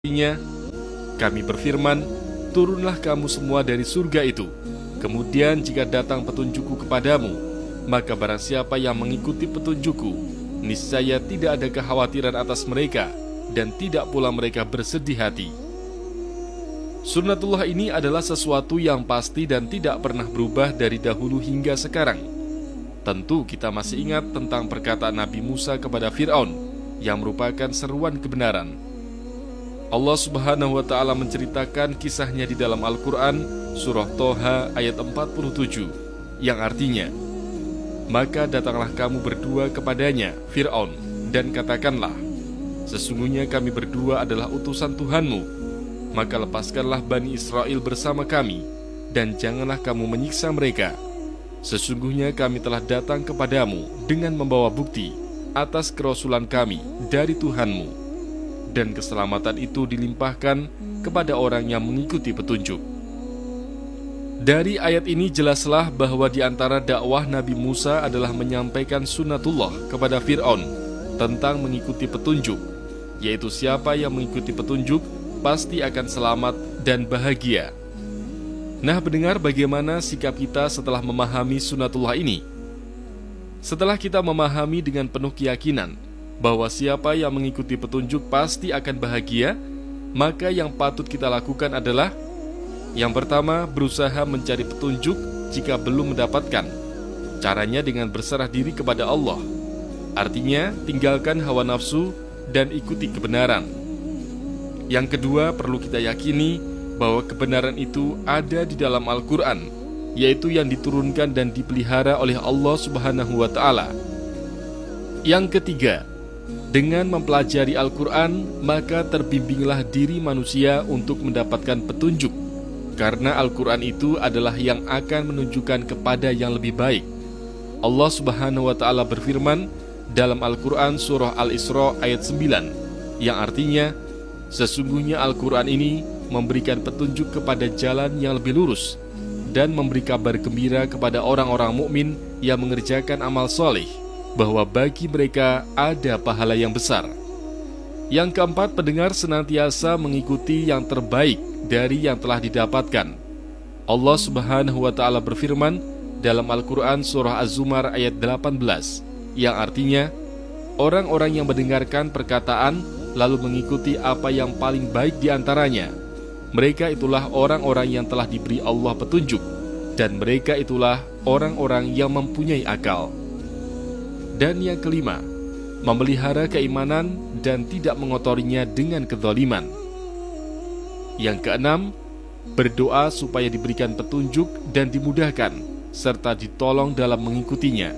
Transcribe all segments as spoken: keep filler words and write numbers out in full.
Artinya, kami berfirman, turunlah kamu semua dari surga itu. Kemudian jika datang petunjukku kepadamu, maka barang siapa yang mengikuti petunjukku, niscaya tidak ada kekhawatiran atas mereka, dan tidak pula mereka bersedih hati. Sunnatullah ini adalah sesuatu yang pasti dan tidak pernah berubah dari dahulu hingga sekarang. Tentu kita masih ingat tentang perkataan Nabi Musa kepada Fir'aun, yang merupakan seruan kebenaran. Allah subhanahu wa ta'ala menceritakan kisahnya di dalam Al-Quran, surah Toha ayat empat puluh tujuh, yang artinya, maka datanglah kamu berdua kepadanya, Fir'aun, dan katakanlah, sesungguhnya kami berdua adalah utusan Tuhanmu, maka lepaskanlah Bani Israel bersama kami, dan janganlah kamu menyiksa mereka. Sesungguhnya kami telah datang kepadamu dengan membawa bukti atas kerasulan kami dari Tuhanmu, dan keselamatan itu dilimpahkan kepada orang yang mengikuti petunjuk. Dari ayat ini jelaslah bahwa di antara dakwah Nabi Musa adalah menyampaikan sunnatullah kepada Fir'aun tentang mengikuti petunjuk, yaitu siapa yang mengikuti petunjuk pasti akan selamat dan bahagia. Nah, pendengar, bagaimana sikap kita setelah memahami sunnatullah ini? Setelah kita memahami dengan penuh keyakinan bahwa siapa yang mengikuti petunjuk pasti akan bahagia, maka yang patut kita lakukan adalah, yang pertama, berusaha mencari petunjuk jika belum mendapatkan. Caranya dengan berserah diri kepada Allah. Artinya, tinggalkan hawa nafsu dan ikuti kebenaran. Yang kedua, perlu kita yakini bahwa kebenaran itu ada di dalam Al-Quran, yaitu yang diturunkan dan dipelihara oleh Allah subhanahu wa ta'ala. Yang ketiga, dengan mempelajari Al-Quran, maka terbimbinglah diri manusia untuk mendapatkan petunjuk, karena Al-Quran itu adalah yang akan menunjukkan kepada yang lebih baik. Allah subhanahu wa ta'ala berfirman dalam Al-Quran surah Al-Isra ayat sembilan, yang artinya, sesungguhnya Al-Quran ini memberikan petunjuk kepada jalan yang lebih lurus, dan memberi kabar gembira kepada orang-orang mukmin yang mengerjakan amal soleh, bahwa bagi mereka ada pahala yang besar. Yang keempat, pendengar senantiasa mengikuti yang terbaik dari yang telah didapatkan. Allah subhanahu wa ta'ala berfirman dalam Al-Quran surah Az-Zumar ayat delapan belas, yang artinya, orang-orang yang mendengarkan perkataan lalu mengikuti apa yang paling baik di antaranya, mereka itulah orang-orang yang telah diberi Allah petunjuk, dan mereka itulah orang-orang yang mempunyai akal. Dan yang kelima, memelihara keimanan dan tidak mengotorinya dengan kezaliman. Yang keenam, berdoa supaya diberikan petunjuk dan dimudahkan, serta ditolong dalam mengikutinya.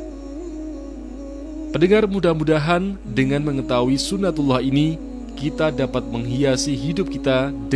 Pendengar, mudah-mudahan dengan mengetahui sunnatullah ini, kita dapat menghiasi hidup kita